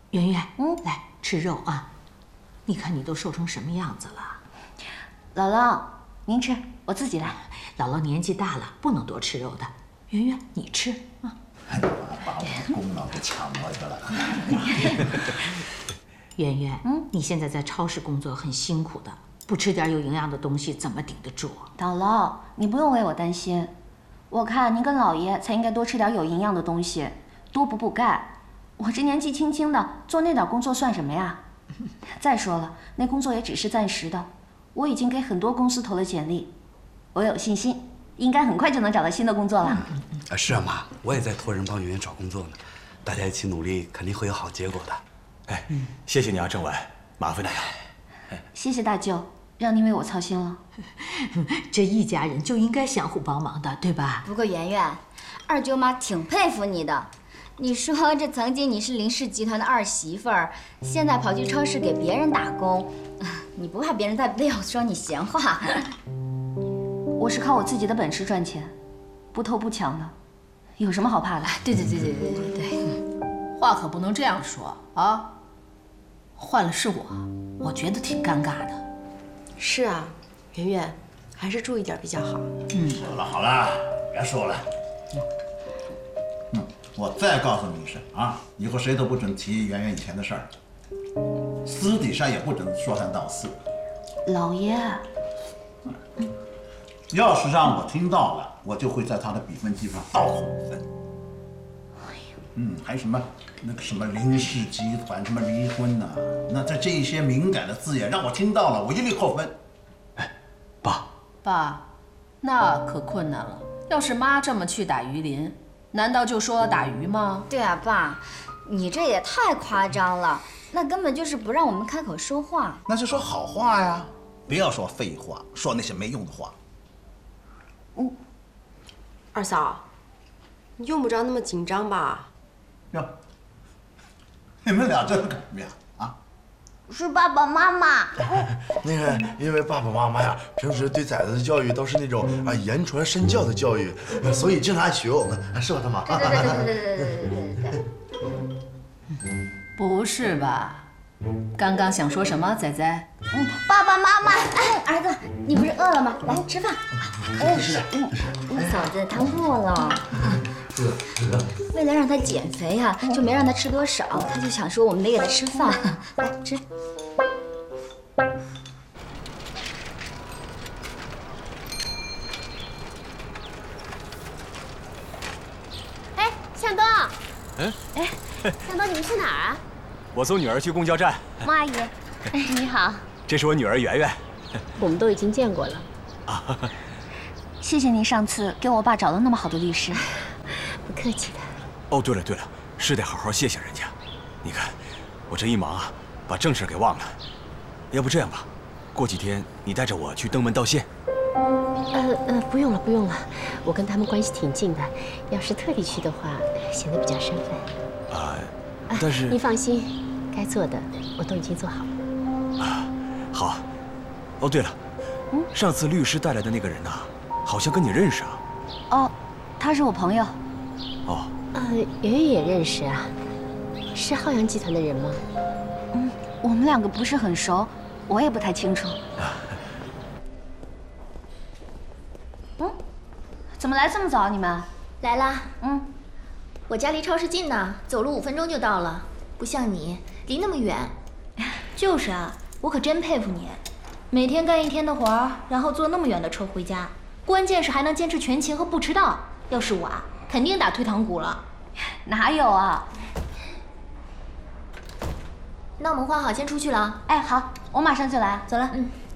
圆圆，来吃肉啊！你看你都瘦成什么样子了。 姥姥，您吃，我自己来。 姥姥年纪大了，不能多吃肉的。圆圆，你吃啊。 把我的功劳给抢过去了。 圆圆，你现在在超市工作很辛苦的，不吃点有营养的东西怎么顶得住？ 姥姥，你不用为我担心，我看您跟姥爷才应该多吃点有营养的东西，多补补钙。我这年纪轻轻的，做那点工作算什么呀？再说了，那工作也只是暂时的，我已经给很多公司投了简历，我有信心，应该很快就能找到新的工作了。 是啊，妈，我也在托人帮圆圆找工作呢，大家一起努力，肯定会有好结果的。 哎，谢谢你啊，政委，麻烦你了。 谢谢大舅，让您为我操心了。 这一家人就应该相互帮忙的，对吧？ 不过圆圆，二舅妈挺佩服你的。你说这曾经你是林氏集团的儿媳妇儿，现在跑去超市给别人打工，你不怕别人在背后说你闲话？ 我是靠我自己的本事赚钱，不偷不抢的，有什么好怕的？ 对， 话可不能这样说啊！换了是我觉得挺尴尬的。 是啊，圆圆，还是注意点比较好。 好了，别说了。我再告诉你一声啊，以后谁都不准提圆圆以前的事儿，私底下也不准说三道四。 老爷， 要是让我听到了，我就会在他的笔分机上倒扣5分。还有什么那个什么林氏集团什么离婚呐、那这一些敏感的字眼让我听到了，我一律扣分。 爸，那可困难了。要是妈这么去打鱼鳞，难道就说打鱼吗？ 对啊，爸，你这也太夸张了，那根本就是不让我们开口说话。 那就说好话呀，不要说废话，说那些没用的话。 二嫂，你用不着那么紧张吧？ 哟，你们俩这是干什么呀？啊？ 是爸爸妈妈。 那个，因为爸爸妈妈呀，平时对崽子的教育都是那种言传身教的教育，所以经常爱学我们，是吧，他妈？ 对。 不是吧？刚刚想说什么，仔仔？ 爸爸妈妈，儿子，你不是饿了吗？来吃饭。嫂子他饿了。为了让他减肥呀，就没让他吃多少，他就想说我们得给他吃饭。来吃。 哎，向东。向东，你们去哪儿啊？ 我送女儿去公交站。 孟阿姨，你好。 这是我女儿圆圆。 我们都已经见过了。 谢谢您上次给我爸找了那么好的律师。 不客气的。 哦，对了，是得好好谢谢人家。你看，我这一忙啊，把正事给忘了。要不这样吧，过几天你带着我去登门道谢。 不用了，我跟他们关系挺近的，要是特地去的话，显得比较生分。 但是你放心，该做的我都已经做好了。 好。哦，对了，上次律师带来的那个人呐，好像跟你认识啊。 哦，他是我朋友。 哦。 圆圆也认识啊，是浩洋集团的人吗？ 我们两个不是很熟，我也不太清楚。怎么来这么早？你们来啦。我家离超市近呢，走路5分钟就到了，不像你离那么远。就是啊，我可真佩服你，每天干一天的活儿，然后坐那么远的车回家，关键是还能坚持全勤和不迟到。要是我啊，肯定打退堂鼓了。 哪有啊？ 那我们换好，先出去了。 哎，好，我马上就来。 走了。